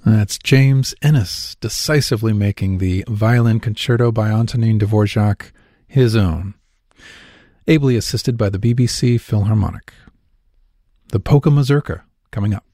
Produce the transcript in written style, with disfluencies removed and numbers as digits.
That's James Ennis decisively making the violin concerto by Antonin Dvorak his own, ably assisted by the BBC Philharmonic. The Polka Mazurka coming up.